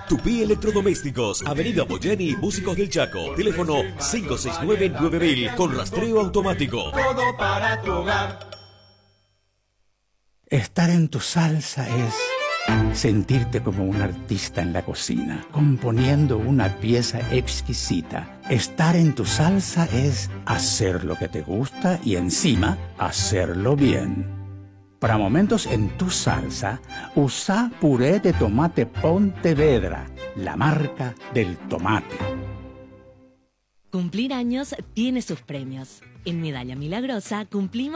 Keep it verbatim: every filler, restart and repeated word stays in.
Tupí Electrodomésticos, Avenida Boyeni, Músicos del Chaco. Teléfono cinco seis nueve nueve mil con rastreo automático. Todo para tu hogar. Estar en tu salsa es sentirte como un artista en la cocina, componiendo una pieza exquisita. Estar en tu salsa es hacer lo que te gusta y encima hacerlo bien. Para momentos en tu salsa, usa puré de tomate Pontevedra, la marca del tomate. Cumplir años tiene sus premios. En Medalla Milagrosa cumplimos